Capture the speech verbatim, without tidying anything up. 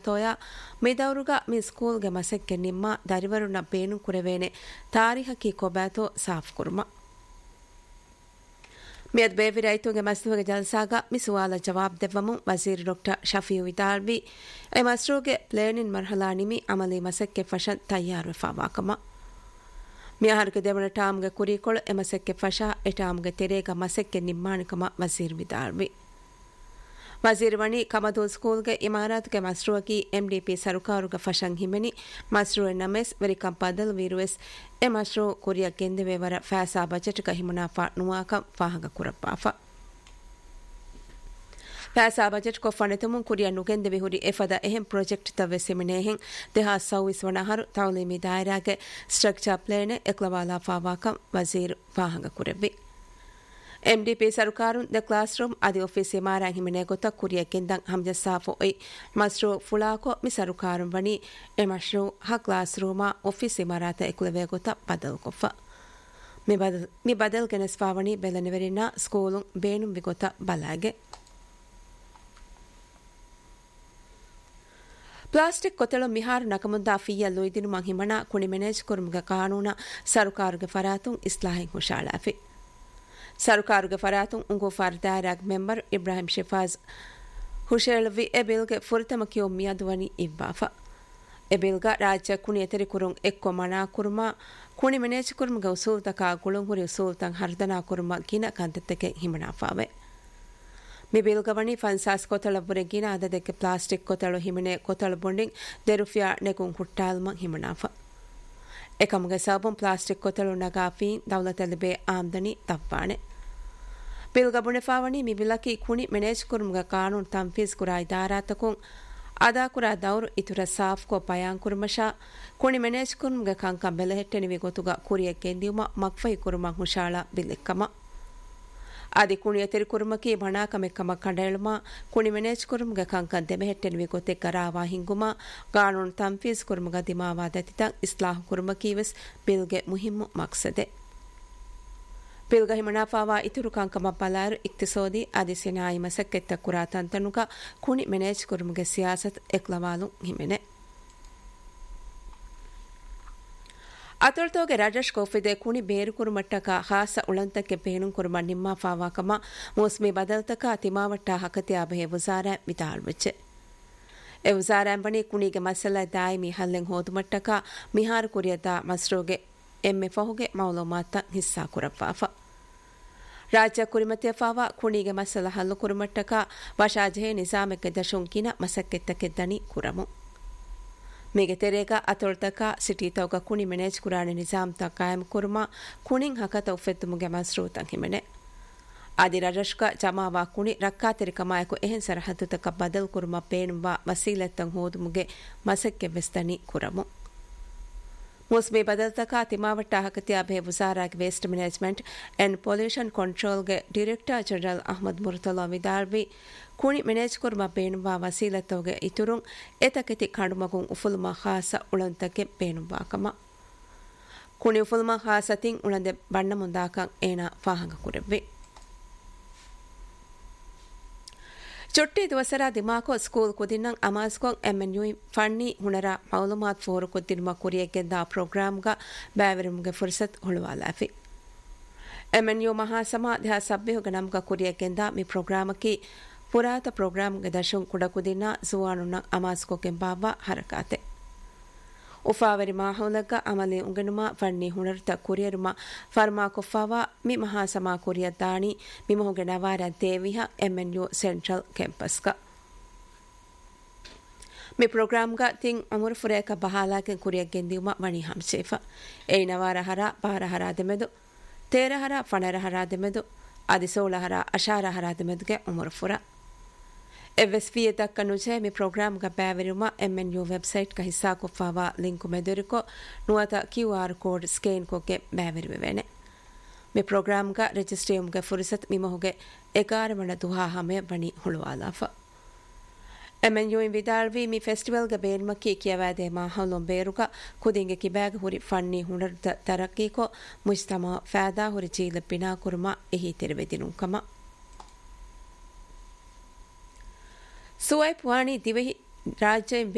ತೋಯ ಮಿದವರುಗ ಮಿ ಸ್ಕೂಲ್ಗೆ ಮಸೆಕ್ಕೆ ನಿಮ್ಮ ದರಿವರುನ ಬೇನು ಕುರೆವೇನೆ ತಾರಿಹಕಿ ಕೊಬ್ಯಾತೋ ಸಾಫ್ ಕುರ್ಮ ಮಿಯದ್ ಬೇವಿ ರೈತುಗೆ ಮಸ್ತುಗೆ ಜಲ್ಸಾಗ ಮಿಸುವಾಲ ಜವಾಬ್ ದೆವ್ವಮು ವಜೀರ್ ಡಾಕ್ಟರ್ ಶಫಿಯು ವಿದಾಲ್ವಿ ಎ ಮಸ್ರೂಗೆ ಪ್ಲೇನಿನ್ ಮರ್ಹಲಾ ನಿಮಿ ಅಮಲಿ ಮಸೆಕ್ಕೆ ಫಶನ್ ತಯ್ಯಾರು ಫಾವಾಕಮ ಮಿಯಾಹರ್ಗೆ ದೇವನ ಟಾಮ್ಗೆ ಕುರಿಕೊಳ ಎ ಮಸೆಕ್ಕೆ ಫಶಾ ಎ ಟಾಮ್ಗೆ ತೆರೇಗ ಮಸೆಕ್ಕೆ ನಿಮ್ಮಾಣಿಕಮ ವಜೀರ್ ವಿದಾಲ್ವಿ ವಜೀರ್ ವಣಿ ಕಮದೂಲ್ ಸ್ಕೂಲ್ಗೆ ಇಮಾರಾತ್ಗೆ ಮಸ್ರುವಕಿ ಎಂಡಿಪಿ ಸರುಕಾರುಗ ಫಶಂ ಹಿಮೆನಿ ಮಸ್ರುವೆ ನಮೆಸ್ ವೆರಿಕಂ ಪದಲ್ ವೀರುವೆಸ್ ಎ ಮಸ್ರು ಕುರಿಯ ಗೆಂದೆವೆವರ ಫಾಸಾ ಬಜೆಟ್ ಕ ಹಿಮುನಾಫಾ ನುವಾಕ ಫಾಹಗ ಕುರಪ್ಪಾಫಾ ಫಾಸಾ ಬಜೆಟ್ ಕೊ ಫಣೆತುಮು ಕುರಿಯ ನುಗೆಂದೆವೆ ಹುರಿ ಎಫದ ಎಹೆಂ project ತವೆ ಸೆಮಿನೇಹೆಂ ದೇಹಾ ಸೌವಿಸ್ ವಣಹರು ತೌಲಿಮಿ ದಾಯರಾಗೆ structure ಪ್ಲೇನೆ ಎಕ್ಲವಾಲಾ ಫಾವಾಕ Wazir ಫಾಹಗ ಕುರೆವ್ವಿ MDP ಸರುಕಾರುನ್ the class room ಅದಿ ಆಫೀಸ್ ಇಮಾರಾ ಹಿಮನೆ ಗೊತ್ತ ಕುರಿಯ ಕೆಂದಂ ಹಮ್ಜ ಸಾಫೋ ಐ ಮಸ್ರು ಫುಲಾಕೋ ಮಿ ಸರುಕಾರುನ್ ಬನಿ ಎ ಮಸ್ರು ಹ ಕ್ಲಾಸ್ ರೂಮಾ ಆಫೀಸ್ ಇಮಾರಾತ ಎಕುಲವೆ ಗೊತ್ತ ಬದಲ್ ಕೊಫ ಮಿ ಬದಲ್ ಮಿ ಬದಲ್ ಕೆನಸ್ ಫಾವಣಿ ಬೆಲನೆವೆರಿನ ಸ್ಕೂಲುಂ ಬೇನುಂ ವಿಗೊತ್ತ ಬಲಾಗೆ ಪ್ಲಾಸ್ಟಿಕ್ ಕೊತ್ತಳು ಮಿಹಾರು ನಕಮುಂದಾ ಫಿಯ ಲೊಯ್ದಿನು ಮಂ ಹಿಮಣ ಕುಣಿ ಮೆನೇಜ್ ಕುರುಮ್ಗ ಕಾನೂನ ಸರುಕಾರುಗೆ ಫರಾತುಂ ಇಸ್ಲಾಹಿಂ ಹುಷಾಳಾಫಿ ಸರುಕಾರುಗೆ ಫರಾತುಂ ಉಂಗು ಫರ್ದಾರಾಗ್ ಮೆಂಬರ್ ಇಬ್ರಾಹಿಂ ಶಿಫಾಜ್ ಹುಷೇಳವಿ ಎಬಿಲ್ಗೆ ಫುರ್ತಮ ಕಿಯೋ ಮಿಯದುವನಿ ಇವ್ವಾಫ ಎಬಿಲ್ಗ ರಾಜ್ಯ ಕುಣಿ ಎತರಿ ಕುರುಂ ಎಕ್ಕೊ ಮನಾ ಕುರುಮ ಕುಣಿ ಮೆನೇಜ್ ಕುರುಮ್ಗ ಉಸೂಲ್ತಕ ಗುಳುಂ ಹುರಿ ಉಸೂಲ್ತಂ ಹರ್ದನಾ ಕುರುಮ ಗಿನ ಕಂತತೆಕೆ ಹಿಮಣಾಫಾವೆ ಮಿಬಿಲ್ಗವಣಿ ಫನ್ಸಾಸ್ ಕೊತಳಬುರೆ ಗಿನ ಅದದಕ್ಕೆ ಪ್ಲಾಸ್ಟಿಕ್ ಕೊತಳು ಹಿಮನೆ ಕೊತಳು ಬೊಂಡಿಂಗ್ ದೆರುಫಿಯಾ ನೆಗುಂ ಹುಟ್ಟಾಲ್ಮ ಹಿಮಣಾಫ ಎಕಮ್ಗೆ ಸಾಬುಂ ಪ್ಲಾಸ್ಟಿಕ್ ಕೊತಳು ನಗಾಫಿ ದೌಲತಲ್ಲಿಬೆ ಆಮ್ದನಿ ತಪ್ಪಾಣೆ ಬಿಲ್ಗಬುಣೆ ಫಾವಣಿ ಮಿಬಿಲಕಿ ಕುಣಿ ಮೆನೇಜ್ ಕುರುಮ್ಗ ಕಾನೂನ್ ತಂಫೀಸ್ ಕುರಾ ಇದಾರಾತಕುಂ ಅದಾ ಕುರಾ ದೌರು ಇತುರ ಸಾಫ್ ಕೊ ಪಯಾಂ ಕುರುಮಶಾ ಕುಣಿ ಮೆನೇಜ್ ಕುರುಮ್ಗ ಕಂಕಂ ಬೆಲೆಹೆಟ್ಟೆನಿವಿ ಗೊತುಗ ಕುರಿಯ ಕೆಂದಿಯುಮ ಮಕ್ಫೈ ಕುರುಮ ಹುಷಾಳ ಬಿಲ್ಲೆಕ್ಕಮ ಆದಿ ಕುಣಿಯ ತೆರಿ ಕುರುಮಕಿ ಬಣಾಕಮೆಕ್ಕಮ ಕಂಡೇಳುಮ ಕುಣಿ ಮೆನೇಜ್ ಕುರುಮ್ಗ ಕಂಕಂ ದೆಮೆಹೆಟ್ಟೆನಿವಿ ಗೊತೆ ಗರಾವಾ ಹಿಂಗುಮ ಕಾನೂನ್ ತಂಫೀಸ್ ಕುರುಮ್ಗ ದಿಮಾವಾ ದತಿತಂ ಇಸ್ಲಾಹ್ ಕುರುಮಕೀವೆಸ್ ಬಿಲ್ಗೆ ಮುಹಿಮ್ಮು ಮಕ್ಸದೆ ಬಿಲ್ಗ ಹಿಮಣಾಫಾವಾ ಇತುರು ಕಂಕಮ ಬಲಾರು ಇಕ್ತಿಸೋದಿ ಆದಿ ಸಿನಾಯಿ ಮಸಕ್ಕೆತ್ತ ಕುರಾ ತಂತನುಕ ಕುಣಿ ಮೆನೇಜ್ ಕುರುಮ್ಗೆ ಸಿಯಾಸತ್ ಎಕ್ಲವಾಲು ಹಿಮೆನೆ ಅತೊಳ್ತೋಗೆ ರಾಜೇಶ್ ಕೋಫಿದೆ ಕುಣಿ ಬೇರು ಕುರುಮಟ್ಟಕ ಹಾಸ ಉಳಂತಕ್ಕೆ ಬೇನುಂ ಕುರುಮ ನಿಮ್ಮಾ ಫಾವಾಕಮ ಮೋಸ್ಮಿ ಬದಲ್ತಕ ತಿಮಾವಟ್ಟ ಹಕತಿ ಅಬಹೆ ವುಜಾರ ವಿತಾಳ್ವೆಚ್ಚೆ ಎ ವುಜಾರಾಂಬಣಿ ಕುಣಿಗೆ ಮಸಲ ದಾಯಿಮಿ ಹಲ್ಲೆಂ ಹೋದುಮಟ್ಟಕ ಮಿಹಾರು ಕುರಿಯದ ಮಸ್ರೋಗೆ ಎಮ್ಮೆ ಫಹುಗೆ ಮೌಲೂಮಾತ ಹಿಸ್ಸಾ ಕುರಫಾಫ ರಾಜ್ಯ ಕುರಿಮತಿಯ ಫಾವಾ ಕುಣಿಗೆ ಮಸಲ ಹಲ್ಲು ಕುರುಮಟ್ಟಕ ವಶಾಜೆ ನಿಜಾಮಕ್ಕೆ ದಶುಂಕಿನ ಮಸಕ್ಕೆತ್ತಕ್ಕೆ ದನಿ ಕುರಮು ಮೇಗೆ ತೆರೆಗ ಅತೊಳ್ತಕ ಸಿಟಿ ತೌಗ ಕುಣಿ ಮೆನೇಜ್ ಕುರಾಣಿ ನಿಜಾಮ್ ತ ಕಾಯಂ ಕುರ್ಮ ಕುಣಿಂ ಹಕತ ಉಫೆತ್ತುಮುಗೆ ಮಸ್ರೂತಂ ಹಿಮೆನೆ ಆದಿ ರಜಶ್ಕ ಜಮಾವಾ ಕುಣಿ ರಕ್ಕಾ ತೆರಿಕಮಾಯಕು ಎಹೆನ್ ಸರಹದ್ದುತಕ ಬದಲ್ ಕುರ್ಮ ಪೇಣುವಾ ವಸೀಲತ್ತಂ ಹೋದುಮುಗೆ ಮಸಕ್ಕೆ ಬೆಸ್ತನಿ ಕುರಮು ಮುಸ್ಮಿ ಬದಲ್ತಕ ತಿಮಾವಟ್ಟ ಹಕತಿಯ ಬೆ ವುಜಾರಾಗ್ waste management and pollution ಕಂಟ್ರೋಲ್ಗೆ director general Ahmed ಮುರ್ತಲಾ ವಿದಾಲ್ವಿ ಕುಣಿ ಮೆನೇಜ್ ಕುರ್ಮ ಪೇಣುವಾ ವಸೀಲತ್ತೋಗೆ ಇತುರುಂ ಎತಕೆತಿ ಕಂಡುಮಗುಂ ಉಫುಲ್ಮ ಖಾಸ ಉಳಂತಕ್ಕೆ ಪೇಣುವಾಕಮ ಕುಣಿ ಉಫುಲ್ಮ ಖಾಸತಿಂ ಉಳಂದೆ ಬಣ್ಣ ಮುಂದಾಕಂ ಏನ ಫಾಹಂಗ ಕುರೆವ್ವಿ ಚೊಟ್ಟಿ ದವಸರ ದಿಮಾಕೋ ಸ್ಕೂಲ್ ಕುದಿನ್ನಂ ಅಮಾಸ್ಕೊಂ ಎಂಎನ್ಯು ಫಣ್ಣಿ ಹುಣರ ಮೌಲುಮಾತ್ ಫೋರು ಕುದ್ದಿನ್ಮ ಕುರಿಯಗೆಂದ ಪ್ರೋಗ್ರಾಮ್ಗ ಬ್ಯಾವರಿಮ್ಗೆ ಫುರ್ಸತ್ ಹುಳುವಾಲಾಫಿ ಎಂಎನ್ಯು ಮಹಾಸಮ ಧ್ಯ ಸಭ್ಯಹುಗ ನಮ್ಗ ಕುರಿಯಗೆಂದ ಮಿ ಪ್ರೋಗ್ರಾಮಕಿ ಪುರಾತ ಪ್ರೋಗ್ರಾಮ್ಗೆ ದಶುಂ ಕುಡಕುದಿನ್ನ ಸುವಾನುನ್ನ ಅಮಾಸ್ಕೊಕೆಂ ಬಾವ ಹರಕಾತೆ ಉಫಾವರಿ ಮಾಹೌಲಗ ಅಮಲಿ ಉಂಗನುಮ ಫಣ್ಣಿ ಹುಣರ್ತ ಕುರಿಯರುಮ ಫರ್ಮಾ ಕೊಫಾವಾ ಮಿ ಮಹಾಸಮಾ ಕುರಿಯ ದಾಣಿ ಮಿಮಹುಗೆ ನವಾರ ದೇವಿಹ ಎಂಎನ್ಯು ಸೆಂಟ್ರಲ್ ಕ್ಯಾಂಪಸ್ಗ ಮಿ ಪ್ರೋಗ್ರಾಮ್ಗ ತಿಂಗ್ ಅಮುರ್ ಫುರೇಕ ಬಹಾಲಾಗೆ ಕುರಿಯ ಗೆಂದಿಯುಮ ವಣಿ ಹಂಸೇಫ ಏ ನವಾರ ಹರ ಬಾರ ಹರ ದೆಮೆದು ತೇರ ಹರ ಫಣರ ಹರ ದೆಮೆದು ಆದಿ ಸೋಳ ಹರ ಅಶಾರ ಹರ ದೆಮೆದುಗೆ ಉಮುರ್ ಫುರ ಎವ್ಎಸ್ವಿಯ ತಕ್ಕ ನುಜೆ ಮಿ ಪ್ರೋಗ್ರಾಮ್ಗ ಬ್ಯಾವರಿಮ ಎಂಎನ್ಯು ವೆಬ್ಸೈಟ್ ಕ ಹಿಸ್ಸಾ ಕೊಫಾವಾ ಲಿಂಕು ಮೆದುರಿಕೊ ನುವತ ಕ್ಯೂಆರ್ ಕೋಡ್ ಸ್ಕೇನ್ ಕೊಗೆ ಬ್ಯಾವರಿವೆನೆ ಮಿ ಪ್ರೋಗ್ರಾಮ್ಗ ರಿಜಿಸ್ಟ್ರಿಯಂಗೆ ಫುರ್ಸತ್ ಮಿಮಹುಗೆ ಎಗಾರ ಮಣ ದುಹಾ ಹಮೆ ಬಣಿ ಹುಳುವಾಲಾಫ ಎಂಎನ್ಯು ಇನ್ ವಿದಾಳ್ವಿ ಮಿ ಫೆಸ್ಟಿವಲ್ಗ ಬೇರ್ಮಕ್ಕಿ ಕಿಯವಾದೆ ಮಾಹೌಲೊಂ ಬೇರುಗ ಕುದಿಂಗೆ ಕಿಬ್ಯಾಗ ಹುರಿ ಫಣ್ಣಿ ಹುಣರ್ದ ತರಕೀಕೊ ಮುಜ್ತಮ ಫಾದಾ ಹುರಿ ಚೀಲ ಪಿನಾ ಕುರ್ಮ ಎಹಿ ತೆರವೆದಿನುಂಕಮ ಸುವೈಪ್ ವಾಣಿ ದಿವಹಿ ರಾಜ್ಯ